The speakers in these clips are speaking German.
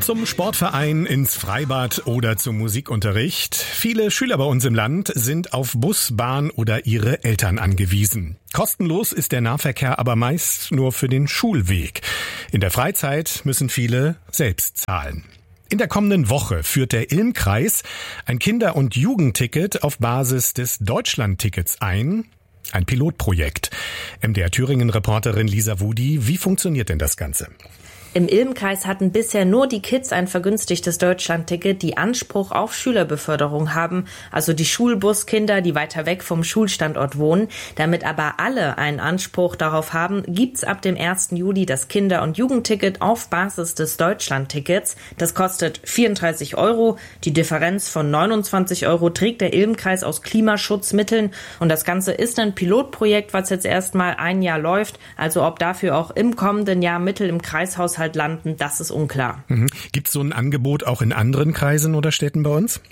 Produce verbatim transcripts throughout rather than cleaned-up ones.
Zum Sportverein, ins Freibad oder zum Musikunterricht. Viele Schüler bei uns im Land sind auf Bus, Bahn oder ihre Eltern angewiesen. Kostenlos ist der Nahverkehr aber meist nur für den Schulweg. In der Freizeit müssen viele selbst zahlen. In der kommenden Woche führt der Ilm-Kreis ein Kinder- und Jugendticket auf Basis des Deutschland-Tickets ein. Ein Pilotprojekt. M D R Thüringen-Reporterin Lisa Wudi, wie funktioniert denn das Ganze? Im Ilm-Kreis hatten bisher nur die Kids ein vergünstigtes Deutschland-Ticket, die Anspruch auf Schülerbeförderung haben, also die Schulbuskinder, die weiter weg vom Schulstandort wohnen. Damit aber alle einen Anspruch darauf haben, gibt's ab dem ersten Juli das Kinder- und Jugendticket auf Basis des Deutschland-Tickets. Das kostet vierunddreißig Euro. Die Differenz von neunundzwanzig Euro trägt der Ilm-Kreis aus Klimaschutzmitteln. Und das Ganze ist ein Pilotprojekt, was jetzt erst mal ein Jahr läuft. Also ob dafür auch im kommenden Jahr Mittel im Kreishaushalt landen, das ist unklar. Mhm. Gibt es so ein Angebot auch in anderen Kreisen oder Städten bei uns?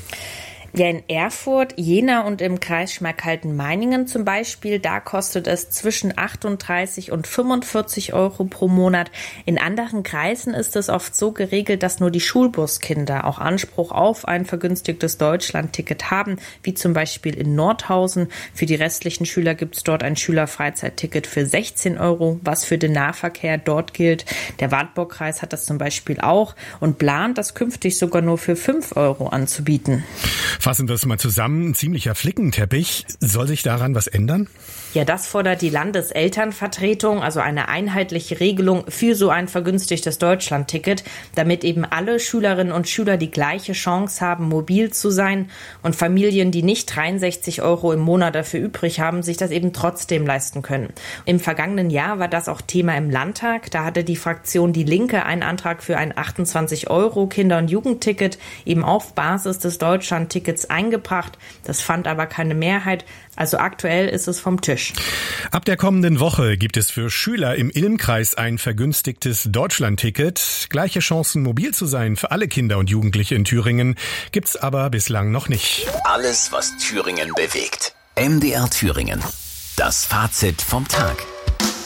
Ja, in Erfurt, Jena und im Kreis Schmalkalden-Meiningen zum Beispiel, da kostet es zwischen achtunddreißig und fünfundvierzig Euro pro Monat. In anderen Kreisen ist es oft so geregelt, dass nur die Schulbuskinder auch Anspruch auf ein vergünstigtes Deutschland-Ticket haben, wie zum Beispiel in Nordhausen. Für die restlichen Schüler gibt es dort ein Schülerfreizeit-Ticket für sechzehn Euro, was für den Nahverkehr dort gilt. Der Wartburg-Kreis hat das zum Beispiel auch und plant, das künftig sogar nur für fünf Euro anzubieten. Fassen wir es mal zusammen, ein ziemlicher Flickenteppich. Soll sich daran was ändern? Ja, das fordert die Landeselternvertretung, also eine einheitliche Regelung für so ein vergünstigtes Deutschland-Ticket, damit eben alle Schülerinnen und Schüler die gleiche Chance haben, mobil zu sein und Familien, die nicht dreiundsechzig Euro im Monat dafür übrig haben, sich das eben trotzdem leisten können. Im vergangenen Jahr war das auch Thema im Landtag. Da hatte die Fraktion Die Linke einen Antrag für ein achtundzwanzig Euro Kinder- und Jugendticket eben auf Basis des Deutschland-Tickets eingebracht. Das fand aber keine Mehrheit. Also aktuell ist es vom Tisch. Ab der kommenden Woche gibt es für Schüler im Ilm-Kreis ein vergünstigtes Deutschland-Ticket. Gleiche Chancen, mobil zu sein für alle Kinder und Jugendliche in Thüringen gibt's aber bislang noch nicht. Alles, was Thüringen bewegt. M D R Thüringen. Das Fazit vom Tag.